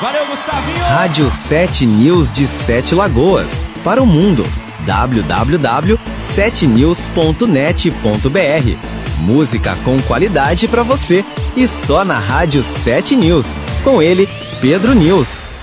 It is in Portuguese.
Valeu, Gustavinho! Rádio 7 News de Sete Lagoas, para o mundo. www.7news.net.br. Música com qualidade para você e só na Rádio 7 News. Com ele, Pedro News.